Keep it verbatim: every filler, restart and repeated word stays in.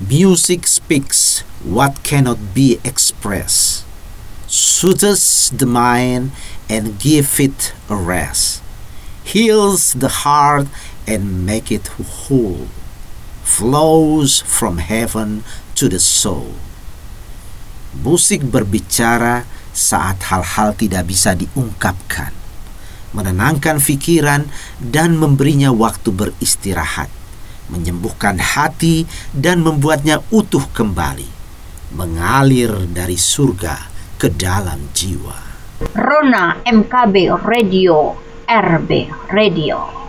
Music speaks what cannot be expressed, soothes the mind and gives it a rest, heals the heart and make it whole, flows from heaven to the soul. Musik berbicara saat hal-hal tidak bisa diungkapkan, menenangkan pikiran dan memberinya waktu beristirahat, menyembuhkan hati dan membuatnya utuh kembali, mengalir dari surga ke dalam jiwa. Rona M K B Radio, R B Radio.